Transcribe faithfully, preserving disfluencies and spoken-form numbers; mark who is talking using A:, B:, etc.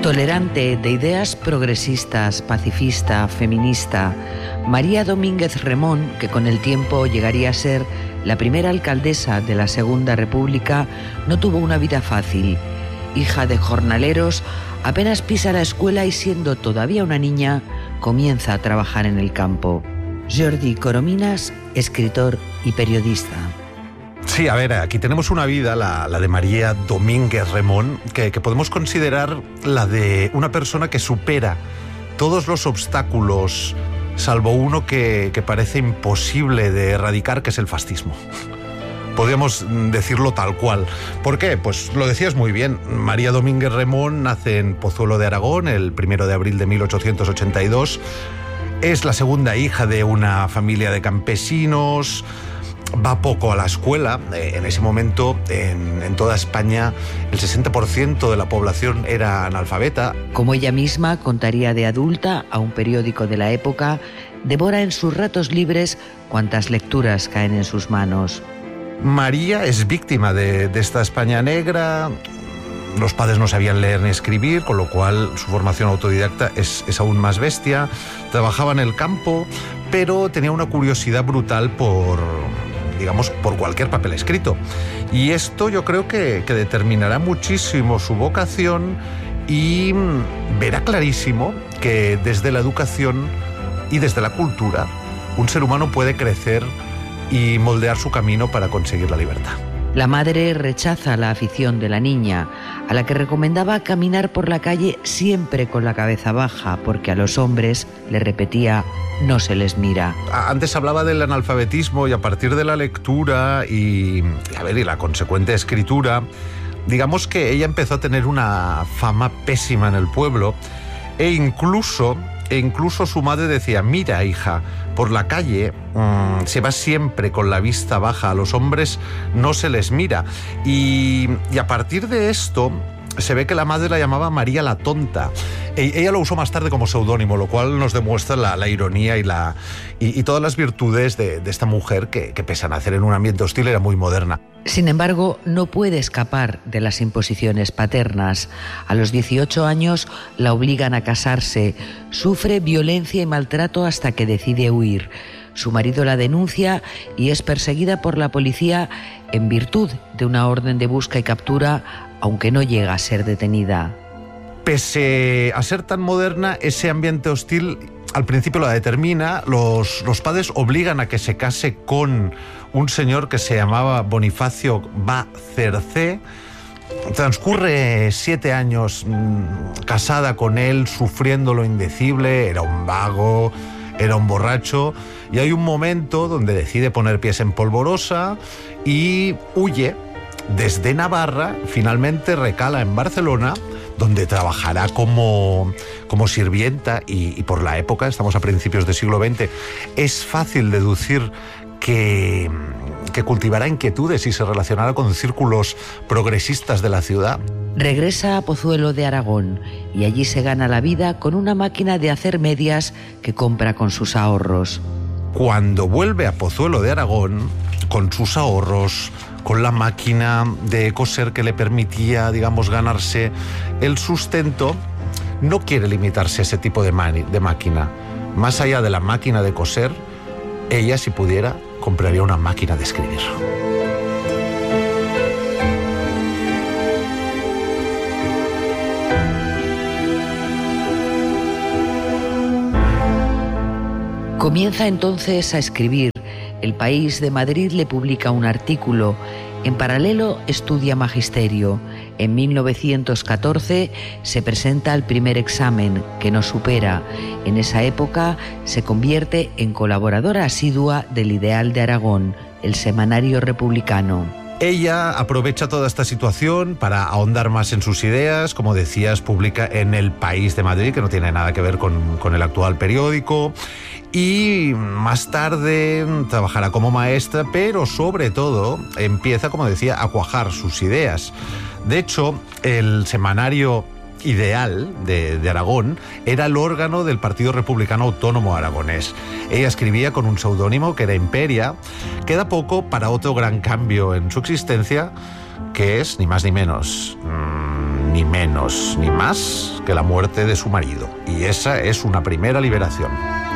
A: Tolerante, de ideas progresistas, pacifista, feminista, María Domínguez Remón, que con el tiempo llegaría a ser la primera alcaldesa de la Segunda República, no tuvo una vida fácil. Hija de jornaleros, apenas pisa la escuela y siendo todavía una niña, comienza a trabajar en el campo. Jordi Corominas, escritor y periodista.
B: Sí, a ver, aquí tenemos una vida, la, la de María Domínguez Remón, que, que podemos considerar la de una persona que supera todos los obstáculos, salvo uno que, que parece imposible de erradicar, que es el fascismo. Podríamos decirlo tal cual. ¿Por qué? Pues lo decías muy bien. María Domínguez Remón nace en Pozuelo de Aragón el primero de abril de mil ochocientos ochenta y dos. Es la segunda hija de una familia de campesinos. Va poco a la escuela. En ese momento, en, en toda España, el sesenta por ciento de la población era analfabeta.
A: Como ella misma contaría de adulta a un periódico de la época, devora en sus ratos libres cuantas lecturas caen en sus manos.
B: María es víctima de, de esta España negra. Los padres no sabían leer ni escribir, con lo cual su formación autodidacta es, es aún más bestia. Trabajaba en el campo, pero tenía una curiosidad brutal por, digamos, por cualquier papel escrito. Y esto yo creo que, que determinará muchísimo su vocación y verá clarísimo que desde la educación y desde la cultura un ser humano puede crecer y moldear su camino para conseguir la libertad.
A: La madre rechaza la afición de la niña, a la que recomendaba caminar por la calle siempre con la cabeza baja, porque a los hombres, le repetía, no se les mira.
B: Antes hablaba del analfabetismo y a partir de la lectura y, a ver, y la consecuente escritura, digamos que ella empezó a tener una fama pésima en el pueblo e incluso, e incluso su madre decía, mira, hija, por la calle mmm, se va siempre con la vista baja, a los hombres no se les mira. Y, y a partir de esto se ve que la madre la llamaba María la Tonta. E, ella lo usó más tarde como seudónimo, lo cual nos demuestra la, la ironía y, la, y, y todas las virtudes de, de esta mujer que, que pese a nacer en un ambiente hostil era muy moderna.
A: Sin embargo, no puede escapar de las imposiciones paternas. A los dieciocho años la obligan a casarse, sufre violencia y maltrato hasta que decide huir. Su marido la denuncia y es perseguida por la policía en virtud de una orden de busca y captura, aunque no llega a ser detenida.
B: Pese a ser tan moderna, ese ambiente hostil al principio la determina. Los, los padres obligan a que se case con un señor que se llamaba Bonifacio Bacercé. Transcurre siete años mmm, casada con él, sufriendo lo indecible. Era un vago, era un borracho, y hay un momento donde decide poner pies en polvorosa y huye desde Navarra. Finalmente recala en Barcelona, donde trabajará como, como sirvienta y, y por la época, estamos a principios del siglo veinte, es fácil deducir que, que cultivará inquietudes y se relacionará con círculos progresistas de la ciudad.
A: Regresa a Pozuelo de Aragón y allí se gana la vida con una máquina de hacer medias que compra con sus ahorros.
B: Cuando vuelve a Pozuelo de Aragón, con sus ahorros, con la máquina de coser que le permitía, digamos, ganarse el sustento, no quiere limitarse a ese tipo de, mani- de máquina. Más allá de la máquina de coser, ella, si pudiera, compraría una máquina de escribir.
A: Comienza entonces a escribir. El País de Madrid le publica un artículo. En paralelo estudia magisterio. En mil novecientos catorce se presenta al primer examen, que no supera. En esa época se convierte en colaboradora asidua del Ideal de Aragón, el semanario republicano.
B: Ella aprovecha toda esta situación para ahondar más en sus ideas. Como decías, publica en El País de Madrid, que no tiene nada que ver con, con el actual periódico. Y más tarde trabajará como maestra, pero sobre todo empieza, como decía, a cuajar sus ideas. De hecho, el semanario Ideal de, de Aragón era el órgano del Partido Republicano Autónomo Aragonés. Ella escribía con un seudónimo que era Imperia. Queda poco para otro gran cambio en su existencia, que es ni más ni menos, mmm, ni menos ni más que la muerte de su marido. Y esa es una primera liberación.